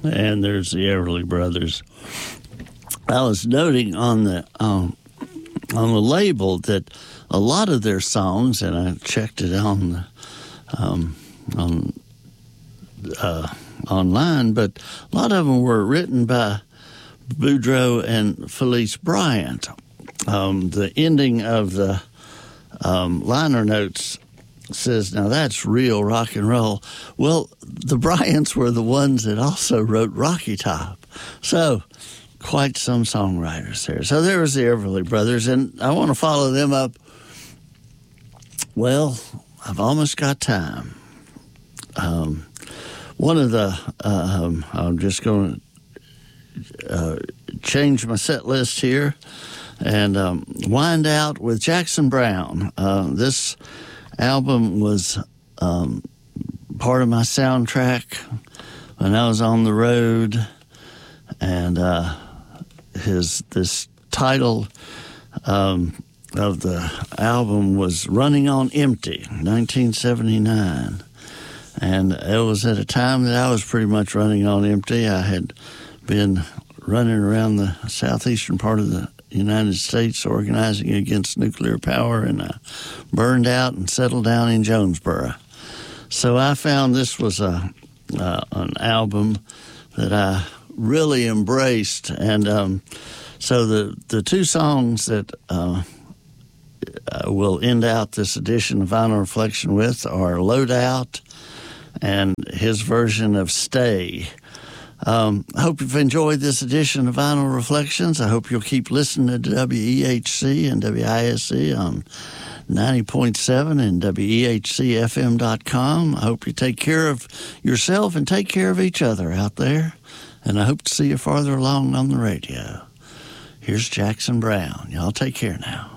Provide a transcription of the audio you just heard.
and there's the Everly Brothers. I was noting on the label that a lot of their songs, and I checked it on online, but a lot of them were written by Boudreaux and Felice Bryant. The ending of the liner notes says, now that's real rock and roll. Well, the Bryants were the ones that also wrote Rocky Top. So quite some songwriters there. So there was the Everly Brothers, and I want to follow them up. Well, I've almost got time. One of the, I'm just going to change my set list here and wind out with Jackson Browne. This album was part of my soundtrack when I was on the road, and this title of the album was Running on Empty, 1979. And it was at a time that I was pretty much running on empty. I had been running around the southeastern part of the United States organizing against nuclear power, and I burned out and settled down in Jonesboro. So I found this was an album that I really embraced. And so the two songs that we'll end out this edition of Vinyl Reflection with are Load Out and his version of Stay. I hope you've enjoyed this edition of Vinyl Reflections. I hope you'll keep listening to WEHC and WISC on 90.7 and WEHCFM.com. I hope you take care of yourself and take care of each other out there. And I hope to see you farther along on the radio. Here's Jackson Browne. Y'all take care now.